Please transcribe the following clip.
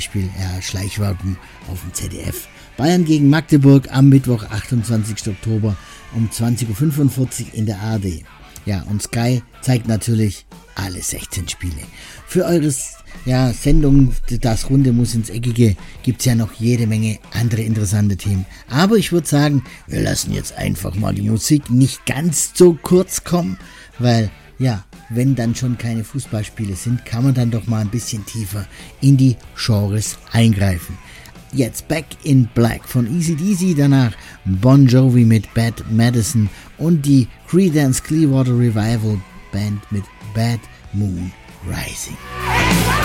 Beispiel Schleichwerbung auf dem ZDF. Bayern gegen Magdeburg am Mittwoch, 28. Oktober um 20.45 Uhr in der ARD. Ja, und Sky zeigt natürlich alle 16 Spiele. Für eure Sendung, das Runde muss ins Eckige, gibt's ja noch jede Menge andere interessante Themen. Aber ich würde sagen, wir lassen jetzt einfach mal die Musik nicht ganz so kurz kommen, weil, wenn dann schon keine Fußballspiele sind, kann man dann doch mal ein bisschen tiefer in die Genres eingreifen. Jetzt Back in Black von AC/DC, danach Bon Jovi mit Bad Medicine und die Creedence Clearwater Revival Band mit Bad Moon Rising.